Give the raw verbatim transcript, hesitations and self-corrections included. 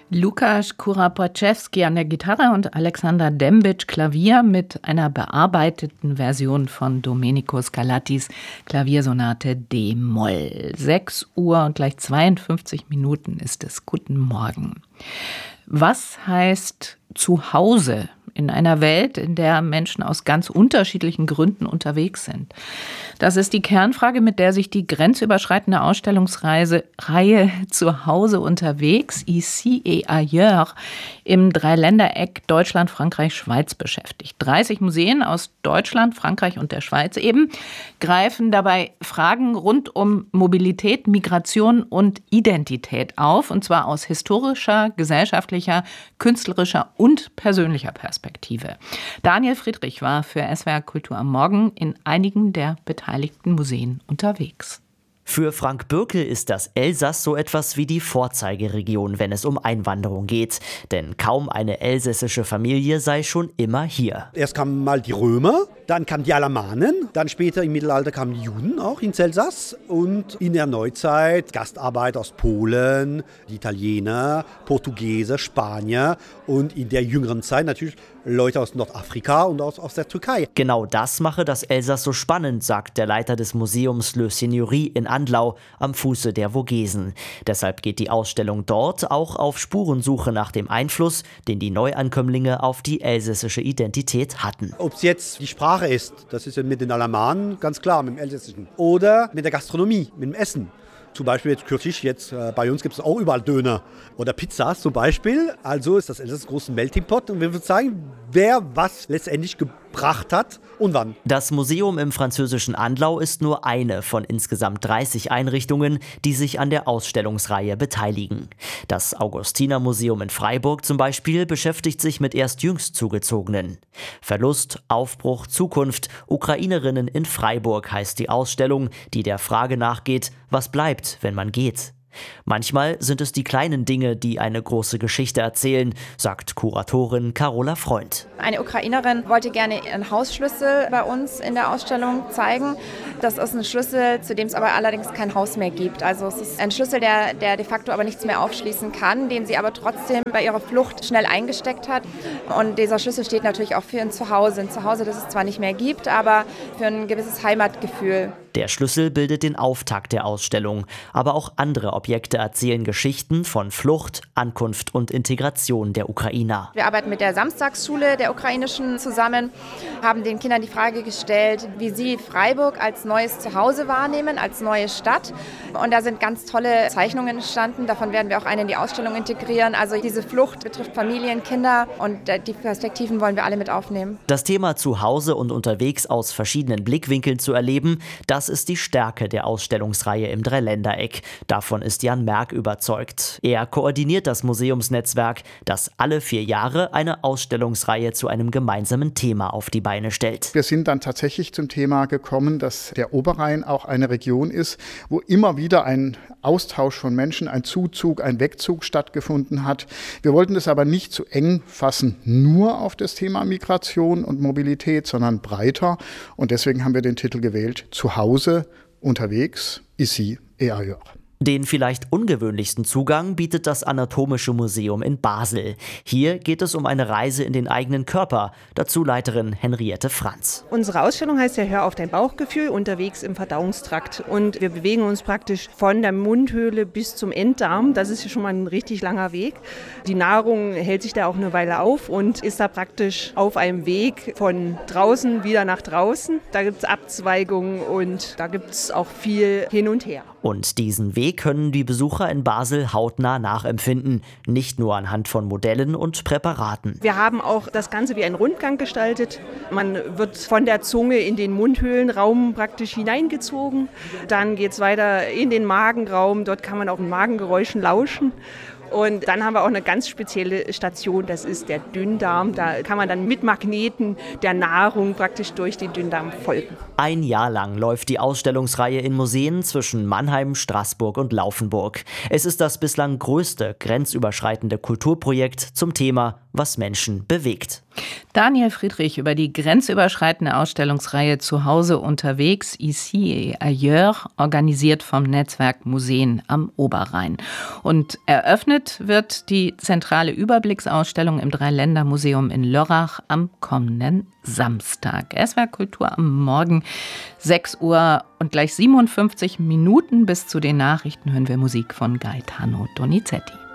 Lukasz Kurapoczewski an der Gitarre und Alexander Dembic Klavier mit einer bearbeiteten Version von Domenico Scarlattis Klaviersonate D-Moll. sechs Uhr und gleich zweiundfünfzig Minuten ist es. Guten Morgen. Was heißt Zuhause in einer Welt, in der Menschen aus ganz unterschiedlichen Gründen unterwegs sind? Das ist die Kernfrage, mit der sich die grenzüberschreitende Ausstellungsreihe Reihe Zuhause unterwegs, Ici et ailleurs, im Dreiländereck Deutschland, Frankreich, Schweiz beschäftigt. dreißig Museen aus Deutschland, Frankreich und der Schweiz eben greifen dabei Fragen rund um Mobilität, Migration und Identität auf, und zwar aus historischer, gesellschaftlicher, künstlerischer und persönlicher Perspektive. Daniel Friedrich war für S W R Kultur am Morgen in einigen der beteiligten Museen unterwegs. Für Frank Bürkel ist das Elsass so etwas wie die Vorzeigeregion, wenn es um Einwanderung geht. Denn kaum eine elsässische Familie sei schon immer hier. Erst kamen mal die Römer, dann kamen die Alamanen, dann später im Mittelalter kamen die Juden auch ins Elsass und in der Neuzeit Gastarbeiter aus Polen, die Italiener, Portugiese, Spanier und in der jüngeren Zeit natürlich Leute aus Nordafrika und aus, aus der Türkei. Genau das mache das Elsass so spannend, sagt der Leiter des Museums Le Seigneurie in Andlau am Fuße der Vogesen. Deshalb geht die Ausstellung dort auch auf Spurensuche nach dem Einfluss, den die Neuankömmlinge auf die elsässische Identität hatten. Ob es jetzt die Sprache ist, das ist ja mit den Alamanen ganz klar, mit dem Elsässischen. Oder mit der Gastronomie, mit dem Essen. Zum Beispiel jetzt kürzlich, jetzt äh, bei uns gibt es auch überall Döner oder Pizzas zum Beispiel. Also ist das Elsass großen Melting Pot und wir würden sagen, wer was letztendlich gebracht hat und wann. Das Museum im französischen Andlau ist nur eine von insgesamt dreißig Einrichtungen, die sich an der Ausstellungsreihe beteiligen. Das Augustinermuseum in Freiburg zum Beispiel beschäftigt sich mit erst jüngst Zugezogenen. Verlust, Aufbruch, Zukunft, Ukrainerinnen in Freiburg heißt die Ausstellung, die der Frage nachgeht, was bleibt, wenn man geht. Manchmal sind es die kleinen Dinge, die eine große Geschichte erzählen, sagt Kuratorin Carola Freund. Eine Ukrainerin wollte gerne ihren Hausschlüssel bei uns in der Ausstellung zeigen. Das ist ein Schlüssel, zu dem es aber allerdings kein Haus mehr gibt. Also es ist ein Schlüssel, der, der de facto aber nichts mehr aufschließen kann, den sie aber trotzdem bei ihrer Flucht schnell eingesteckt hat. Und dieser Schlüssel steht natürlich auch für ein Zuhause. Ein Zuhause, das es zwar nicht mehr gibt, aber für ein gewisses Heimatgefühl. Der Schlüssel bildet den Auftakt der Ausstellung, aber auch andere Objekte erzählen Geschichten von Flucht, Ankunft und Integration der Ukrainer. Wir arbeiten mit der Samstagsschule der Ukrainischen zusammen, haben den Kindern die Frage gestellt, wie sie Freiburg als neues Zuhause wahrnehmen, als neue Stadt. Und da sind ganz tolle Zeichnungen entstanden, davon werden wir auch eine in die Ausstellung integrieren. Also diese Flucht betrifft Familien, Kinder und die Perspektiven wollen wir alle mit aufnehmen. Das Thema Zuhause und unterwegs aus verschiedenen Blickwinkeln zu erleben, das ist die Stärke der Ausstellungsreihe im Dreiländereck. Davon ist Jan Merck überzeugt. Er koordiniert das Museumsnetzwerk, das alle vier Jahre eine Ausstellungsreihe zu einem gemeinsamen Thema auf die Beine stellt. Wir sind dann tatsächlich zum Thema gekommen, dass der Oberrhein auch eine Region ist, wo immer wieder ein Austausch von Menschen, ein Zuzug, ein Wegzug stattgefunden hat. Wir wollten das aber nicht zu eng fassen, nur auf das Thema Migration und Mobilität, sondern breiter. Und deswegen haben wir den Titel gewählt, Zuhause, unterwegs, ici et ailleurs. Den vielleicht ungewöhnlichsten Zugang bietet das Anatomische Museum in Basel. Hier geht es um eine Reise in den eigenen Körper. Dazu Leiterin Henriette Franz. Unsere Ausstellung heißt ja Hör auf dein Bauchgefühl, unterwegs im Verdauungstrakt. Und wir bewegen uns praktisch von der Mundhöhle bis zum Enddarm. Das ist ja schon mal ein richtig langer Weg. Die Nahrung hält sich da auch eine Weile auf und ist da praktisch auf einem Weg von draußen wieder nach draußen. Da gibt es Abzweigungen und da gibt es auch viel hin und her. Und diesen Weg können die Besucher in Basel hautnah nachempfinden, nicht nur anhand von Modellen und Präparaten. Wir haben auch das Ganze wie einen Rundgang gestaltet. Man wird von der Zunge in den Mundhöhlenraum praktisch hineingezogen. Dann geht es weiter in den Magenraum, dort kann man auch den Magengeräuschen lauschen. Und dann haben wir auch eine ganz spezielle Station, das ist der Dünndarm. Da kann man dann mit Magneten der Nahrung praktisch durch den Dünndarm folgen. Ein Jahr lang läuft die Ausstellungsreihe in Museen zwischen Mannheim, Straßburg und Laufenburg. Es ist das bislang größte grenzüberschreitende Kulturprojekt zum Thema, was Menschen bewegt. Daniel Friedrich über die grenzüberschreitende Ausstellungsreihe Zuhause unterwegs, Ici et ailleurs, organisiert vom Netzwerk Museen am Oberrhein. Und eröffnet wird die zentrale Überblicksausstellung im Dreiländermuseum in Lörrach am kommenden Samstag. S W R Kultur am Morgen, sechs Uhr und gleich siebenundfünfzig Minuten bis zu den Nachrichten hören wir Musik von Gaetano Donizetti.